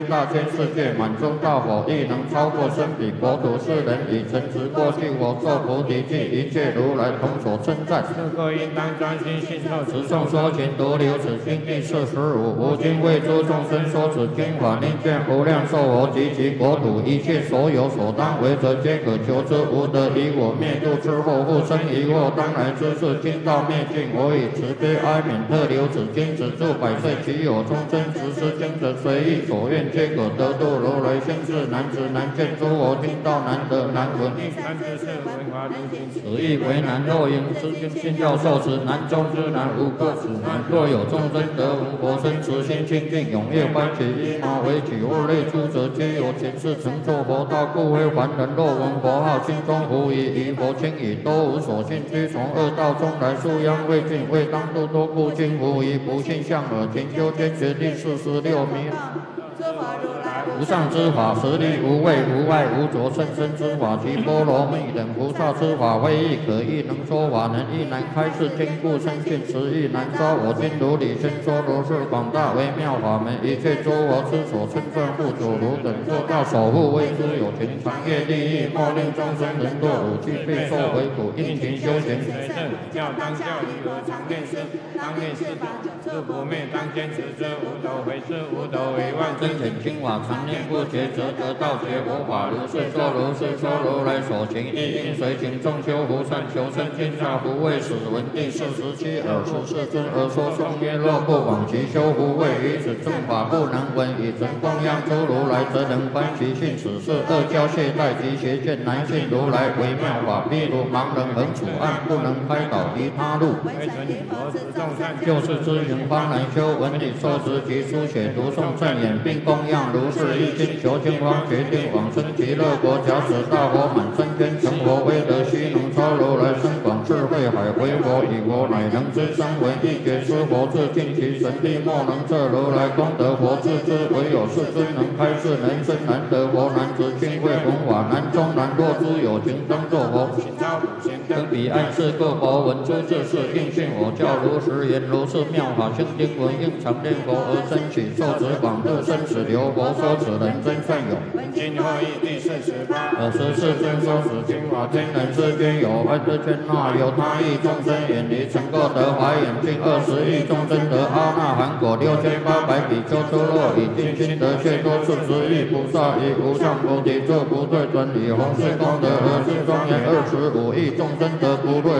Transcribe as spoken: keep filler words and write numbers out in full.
大千世界满宗大佛亦能超过身彼国土世人以诚实过去我受菩提记一切如来同所称赞。是各应当专心信受持诵说勤独留此经第四十五。吾今为诸众生说此经法，令见无量寿佛及其国土一切所有所当为者，皆可求之。无得以我灭度之后复生疑惑，当来之事经道灭尽，我以慈悲哀悯特留此经，止住百岁其有众生执施经者随意所愿，皆可得度。如来先是难知难见诸佛听道难得难闻，此亦为难。若应知经信教受持，难中之难，无不此难。若有众生得闻佛身持心清净，踊跃欢喜，依毛为举物类诸者，皆有前世成就佛道，故非凡人。若闻佛号，心中狐疑，疑佛轻疑，都无所信，须从恶道中来，素殃未尽，未当度多故今狐疑，不信相耳。勤修坚决第四十六名。无上之法，实力无畏无碍无着，甚深之法，其波罗蜜等菩萨之法，非亦可亦能说法，能亦难开示，坚固深信，实亦难招。我今如理宣说，如是广大微妙法门，一切诸佛之所称赞护主，如等做到守护，为之有情，长业利益，莫令众生人堕五趣，备受为苦，应勤修行。教当教义和常念师，当念师法，是不灭，当坚持之。无斗为师，无斗为万真显清法，常念不绝，则得道学佛法。如是说，如是说，如来所行，亦应随行。众修福善，求生天下，不畏死。闻第四十七尔时世尊而说颂曰：若不往其修福慧，于此正法不能闻。以诚供养诸如来，则能观其性。此是恶教懈怠及邪见，难信如来微妙法。譬如盲人横处暗，不能开导其他路，就是知行方能修。闻理受持及书写读诵正言，并供养如是一经，求经方决定往生极乐国。假使大佛满三千，成佛威德须能超如来深广智慧海。为佛以佛乃能知三闻一觉，知佛自尽其神力，莫能测如来功德。佛自知，唯有世尊能开示。人生难得佛，难知经会闻法，难中难。若诸有情当作佛，登彼岸是各佛闻诸智事，应信我教如实言。如是妙法清经文，应常念佛而生起，受持广度生死流。佛说此人真善友。今后义第四十八。尔时世尊说此经法，天人世间有爱之圈那有他亿众生远离，曾过得怀眼近二十亿众生得阿那含果六千八百比丘出落，以尽心得却多四十亿菩萨，以无上菩提作不退转，以弘誓功德而是庄严二十五亿众生得不退